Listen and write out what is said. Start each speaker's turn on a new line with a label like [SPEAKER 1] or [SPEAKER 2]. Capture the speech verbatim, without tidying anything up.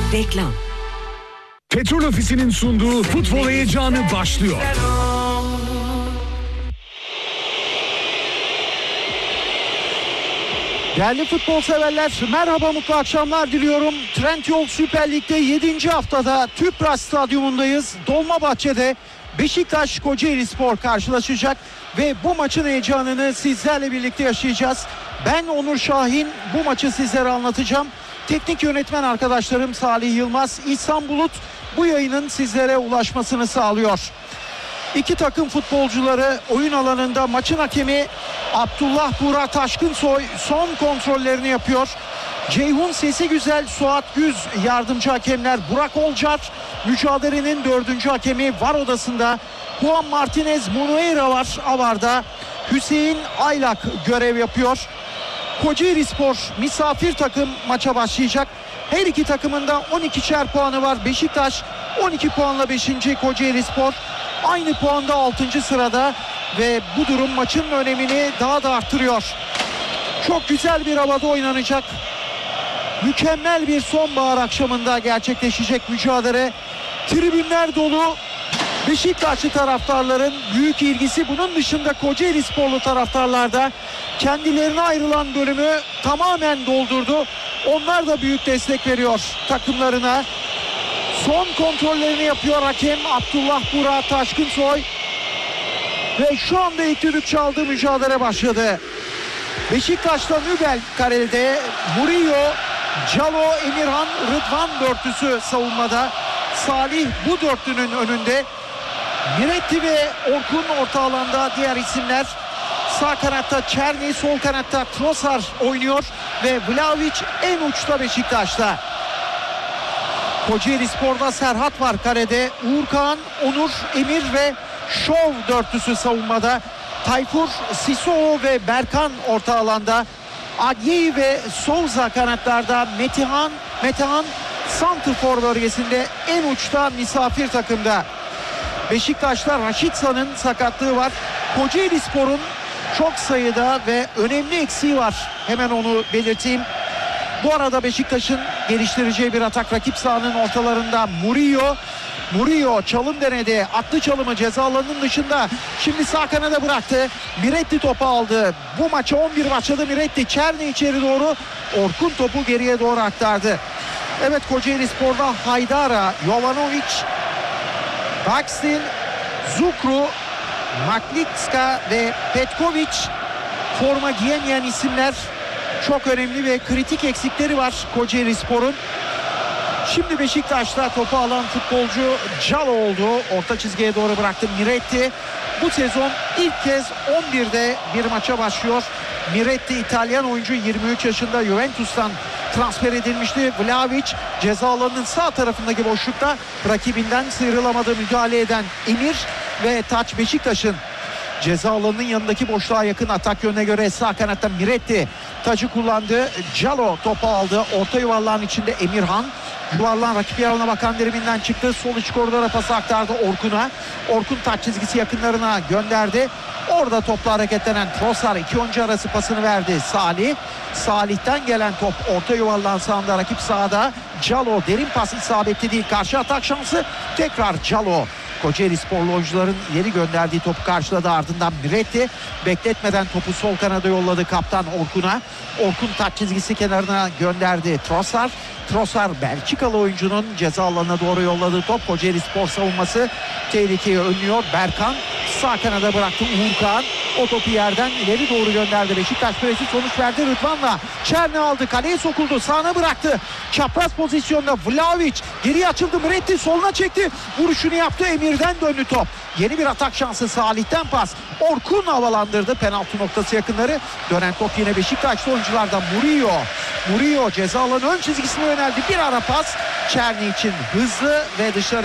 [SPEAKER 1] Reklam.
[SPEAKER 2] Petrol Ofisi'nin sunduğu futbol heyecanı başlıyor.
[SPEAKER 3] Değerli futbol severler, merhaba, mutlu akşamlar diliyorum. Trendyol Süper Lig'de yedinci haftada Tüpraş Stadyumundayız. Dolmabahçe'de Beşiktaş Kocaelispor karşılaşacak ve bu maçın heyecanını sizlerle birlikte yaşayacağız. Ben Onur Şahin, bu maçı sizlere anlatacağım. Teknik yönetmen arkadaşlarım Salih Yılmaz, İhsan Bulut bu yayının sizlere ulaşmasını sağlıyor. İki takım futbolcuları oyun alanında, maçın hakemi Abdullah Burak Taşkınsoy son kontrollerini yapıyor. Ceyhun Sesi Güzel, Suat Güz yardımcı hakemler, Burak Olcar mücadelenin dördüncü hakemi, var odasında Juan Martinez Munuera var avarda, Hüseyin Aylak görev yapıyor. Kocaelispor misafir takım maça başlayacak. Her iki takımın da on ikişer puanı var. Beşiktaş on iki puanla beşinci, Kocaelispor aynı puanda altıncı sırada ve bu durum maçın önemini daha da arttırıyor. Çok güzel bir havada oynanacak. Mükemmel bir sonbahar akşamında gerçekleşecek mücadele. Tribünler dolu. Beşiktaşlı taraftarların büyük ilgisi, bunun dışında Kocaelisporlu taraftarlar da kendilerine ayrılan bölümü tamamen doldurdu. Onlar da büyük destek veriyor takımlarına. Son kontrollerini yapıyor hakem Abdullah Burak Taşkınsoy. Ve şu anda ilk düdük çaldı, mücadele başladı. Beşiktaş'ta Nübel karede, Murillo, Calo, Emirhan, Rıdvan dörtlüsü savunmada. Salih bu dörtlünün önünde. Miretti ve Orkun orta alanda diğer isimler. Sağ kanatta Çerni, sol kanatta Trossard oynuyor ve Vlahovic en uçta Beşiktaş'ta. Kocaelispor'da Serhat var karede. Uğurkan, Onur, Emir ve Şov dörtlüsü savunmada. Tayfur, Sissoko ve Berkan orta alanda. Adyeyi ve Souza kanatlarda. Metehan, Metehan santrfor bölgesinde en uçta misafir takımda. Beşiktaş'ta Raşitsa'nın sakatlığı var. Kocaelispor'un çok sayıda ve önemli eksiği var. Hemen onu belirteyim. Bu arada Beşiktaş'ın geliştireceği bir atak rakip sahanın ortalarında. Murillo. Murillo çalım denedi. Attı çalımı ceza alanının dışında. Şimdi sağ kanada bıraktı. Miretti topu aldı. Bu maça on bir başladı Miretti. Çerni içeri doğru. Orkun topu geriye doğru aktardı. Evet, Kocaelispor'da Haydara, Jovanovic, Bakstil, Zukru, Maklitska ve Petkovic forma giyemeyen isimler. Çok önemli ve kritik eksikleri var Kocaelispor'un. Şimdi Beşiktaş'ta topu alan futbolcu Calo oldu. Orta çizgiye doğru bıraktı Miretti. Bu sezon ilk kez on birde bir maça başlıyor. Miretti İtalyan oyuncu, yirmi üç yaşında, Juventus'tan transfer edilmişti. Vlahovic ceza alanının sağ tarafındaki boşlukta rakibinden sıyrılamadı, müdahale eden Emir ve taç Beşiktaş'ın. Ceza alanının yanındaki boşluğa yakın, atak yönüne göre sağ kanatta Miretti tacı kullandı. Calo topu aldı. Orta yuvarlağın içinde Emirhan. Yuvarlağın rakip yarına bakan diriminden çıktı. Sol iç koridora pası aktardı Orkun'a. Orkun taç çizgisi yakınlarına gönderdi. Orada topla hareketlenen Trossard iki oyuncu arası pasını verdi Salih. Salih'ten gelen top orta yuvarlağın sağında, rakip sahada. Calo derin pas isabetli değil. Karşı atak şansı tekrar Calo. Kocaelisporlu oyuncuların ileri gönderdiği topu karşıladı, ardından Miretti bekletmeden topu sol kanada yolladı kaptan Orkun'a. Orkun taç çizgisi kenarına gönderdi Trossard. Trossard Belçikalı oyuncunun ceza alanına doğru yolladığı top. Kocaelispor savunması tehlikeyi önlüyor. Berkan sağ kanada bıraktı Uğurkan. O topu yerden ileri doğru gönderdi. Beşiktaş presi sonuç verdi. Rıdvan'la Çerni aldı. Kaleye sokuldu. Sağına bıraktı. Çapraz pozisyonda Vlahovic geriye açıldı. Miretti soluna çekti. Vuruşunu yaptı. Emir'den döndü top. Yeni bir atak şansı Salih'ten pas. Orkun havalandırdı. Penaltı noktası yakınları. Dönen top yine Beşiktaşlı oyunculardan Murillo. Murillo ceza alanı ön çizgisine yöneldi. Bir ara pas Çerni için hızlı ve dışarı